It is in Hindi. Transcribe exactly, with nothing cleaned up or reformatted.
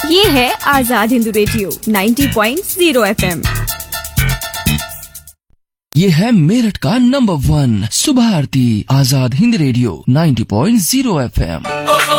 ये है आजाद हिंद रेडियो नब्बे पॉइंट शून्य एफएम। ये है मेरठ का नंबर वन सुबह आरती आजाद हिंद रेडियो नब्बे पॉइंट शून्य एफएम।